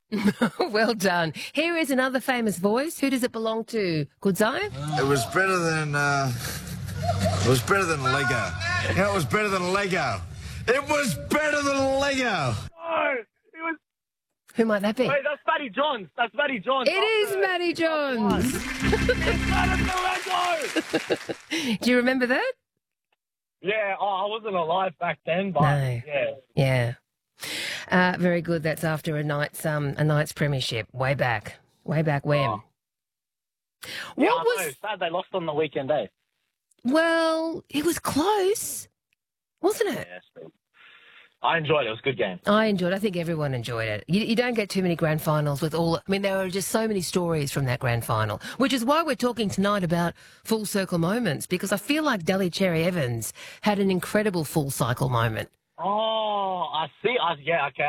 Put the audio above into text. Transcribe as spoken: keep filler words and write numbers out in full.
Well done. Here is another famous voice. Who does it belong to? Kudzai? It was better than, uh, it was better than Lego. Yeah, it was better than Lego. It was better than Lego. Oh, it was. Who might that be? Wait, that's Matty Johns. That's Matty Johns. It is Matty Johns. It's better than Lego. Do you remember that? Yeah, oh, I wasn't alive back then, but No. yeah. Yeah. Uh, very good. That's after a night's um a night's premiership. Way back. Way back when. Oh. What Yeah, I was know. Sad they lost on the weekend, eh? well, it was close, wasn't it? Yeah, sweet. I enjoyed it. It was a good game. I enjoyed it. I think everyone enjoyed it. You, you don't get too many grand finals with all... I mean, there are just so many stories from that grand final, which is why we're talking tonight about full circle moments, because I feel like Delhi Cherry Evans had an incredible full cycle moment. Oh, I see. I, yeah, okay.